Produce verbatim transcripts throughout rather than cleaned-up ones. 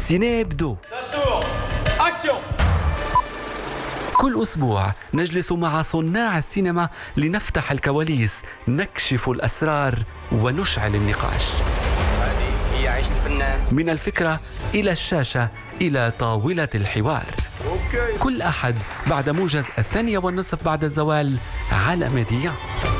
سيني هبدو. كل أسبوع نجلس مع صناع السينما لنفتح الكواليس، نكشف الأسرار ونشعل النقاش. هذه هي عيش الفنان، من الفكرة إلى الشاشة إلى طاولة الحوار. أوكي. كل أحد بعد موجز الثانية والنصف بعد الزوال على ميديا.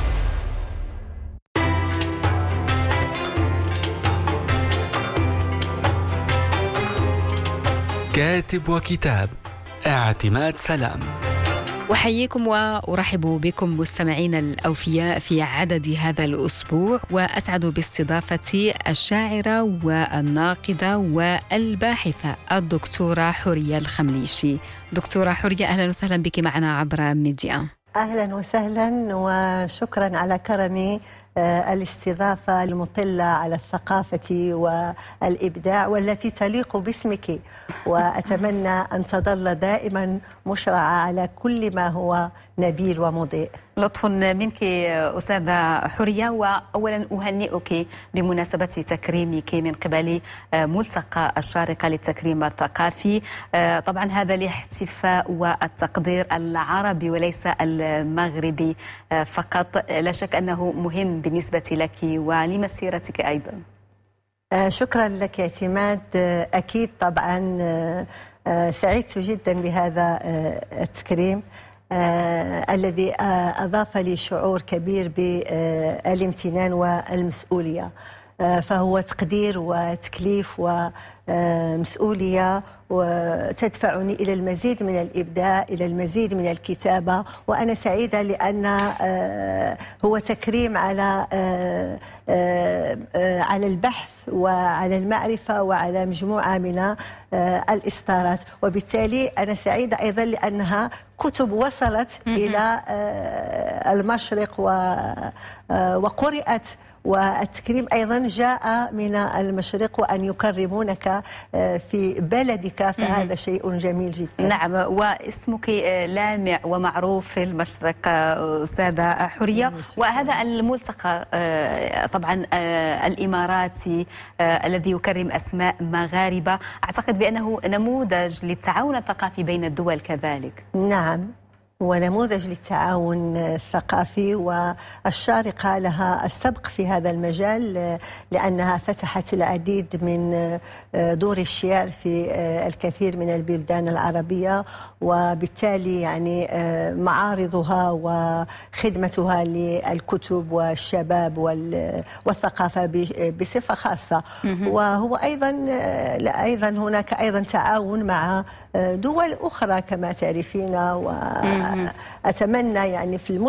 كاتب وكتاب اعتماد سلام. أحييكم وأرحب بكم مستمعين الأوفياء في عدد هذا الأسبوع، وأسعد باستضافة الشاعرة والناقدة والباحثة الدكتورة حورية الخمليشي. دكتورة حورية، أهلا وسهلا بك معنا عبر ميديا. أهلا وسهلا وشكرا على كرم الاستضافة المطلة على الثقافة والإبداع والتي تليق باسمك، وأتمنى أن تظل دائما مشرعة على كل ما هو نبيل ومضيء. لطف منك أستاذة حورية، وأولا أهنئك بمناسبة تكريمك من قبل ملتقى الشارقة للتكريم الثقافي. طبعا هذا الاحتفاء والتقدير العربي وليس المغربي فقط، لا شك أنه مهم بالنسبة لك ولمسيرتك أيضا. شكرا لك اعتماد. أكيد طبعا سعدت جدا بهذا التكريم آه الذي آه أضاف لي شعور كبير بالامتنان والمسؤولية. آه فهو تقدير وتكليف ومسؤولية وتدفعني إلى المزيد من الإبداع، إلى المزيد من الكتابة. وأنا سعيدة لأن آه هو تكريم على آه آه على البحث وعلى المعرفة وعلى مجموعة من آه الإصدارات، وبالتالي أنا سعيدة أيضا لأنها كتب وصلت إلى آه المشرق وقرأت، والتكريم أيضا جاء من المشرق، وأن يكرمونك في بلدك فهذا شيء جميل جدا. نعم، واسمك لامع ومعروف في المشرق أستاذة حورية. وهذا الملتقى طبعا الإماراتي الذي يكرم أسماء مغاربة، أعتقد بأنه نموذج للتعاون الثقافي بين الدول كذلك. نعم، ونموذج للتعاون الثقافي، والشارقة لها السبق في هذا المجال لأنها فتحت العديد من دور الشعر في الكثير من البلدان العربية، وبالتالي يعني معارضها وخدمتها للكتب والشباب والثقافة بصفة خاصة. وهو أيضا أيضا هناك أيضا تعاون مع دول أخرى كما تعرفين، و أتمنى يعني في